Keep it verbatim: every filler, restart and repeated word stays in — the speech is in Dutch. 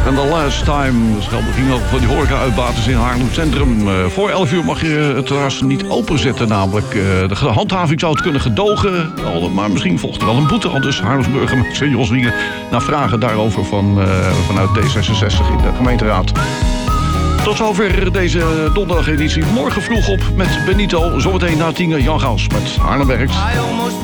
En the last time, dat geldt misschien ook voor die horeca-uitbaters in Haarlem Centrum. Uh, voor elf uur mag je het terras niet openzetten, namelijk. Uh, de handhaving zou het kunnen gedogen, maar misschien volgt er wel een boete. Al dus Haarlems burgemeester Jos Wiegen naar vragen daarover van, uh, vanuit D zesenzestig in de gemeenteraad. Tot zover deze donderdageditie. Morgen vroeg op met Benito. Zometeen na tien Jan Gaus met Haarlem Werkt.